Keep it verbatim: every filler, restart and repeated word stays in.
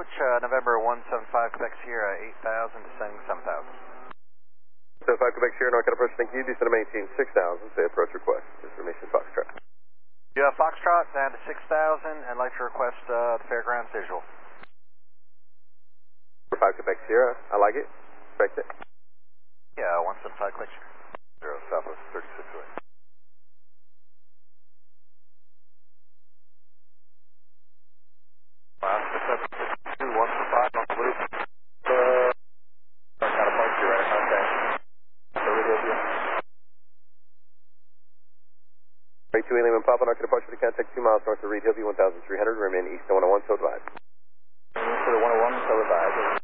approach, uh, November one seven five, Quebec Sierra, eight thousand, descending seven thousand. seven five, Quebec Sierra, North approach, thank you. Descend to maintain six thousand, say approach request. Information Foxtrot. You have Foxtrot down to six thousand, and like to request uh, the fairgrounds visual. five, Quebec Sierra, I like it. Expect it. Yeah, one seven five, Quebec Sierra. Zero, Southwest, thirty-six away. Wow, two, one for five on the loop. Uh, I got a bunch here, right? Okay. So we go here. Right two, Alien Papa, North approach for the contact two miles north of Reed Hill, one thousand three hundred, remain east to one oh one, so advised. To the one oh one, so advised.